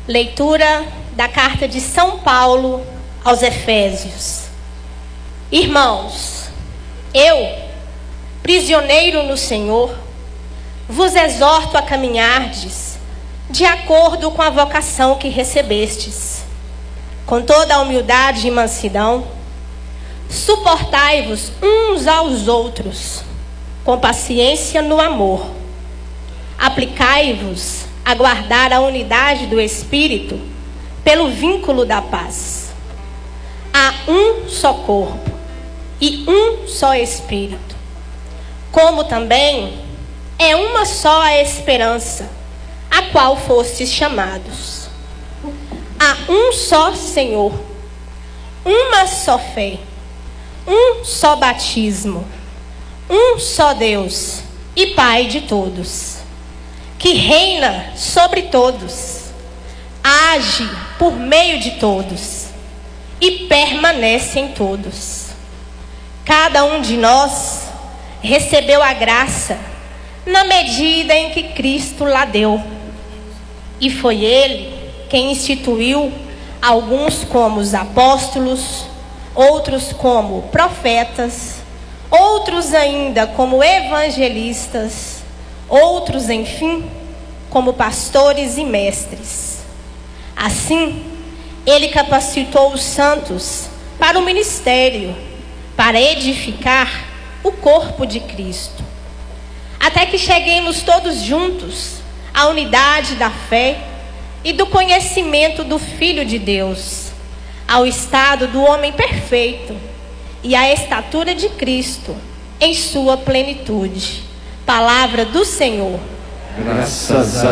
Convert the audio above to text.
Leitura da carta de São Paulo aos Efésios. Irmãos, eu, prisioneiro no Senhor, vos exorto a caminhardes de acordo com a vocação que recebestes, com toda a humildade e mansidão. Suportai-vos uns aos outros, com paciência no amor. Aplicai-vos a guardar a unidade do Espírito pelo vínculo da paz. Há um só corpo e um só Espírito, como também é uma só a esperança a qual fostes chamados. Há um só Senhor, uma só fé, um só batismo, um só Deus e Pai de todos, que reina sobre todos, age por meio de todos e permanece em todos. Cada um de nós recebeu a graça na medida em que Cristo lá deu. E foi Ele quem instituiu alguns como os apóstolos, outros como profetas, outros ainda como evangelistas, outros, enfim, como pastores e mestres. Assim, Ele capacitou os santos para o ministério, para edificar o corpo de Cristo, até que cheguemos todos juntos à unidade da fé e do conhecimento do Filho de Deus, ao estado do homem perfeito e à estatura de Cristo em sua plenitude. Palavra do Senhor. Graças a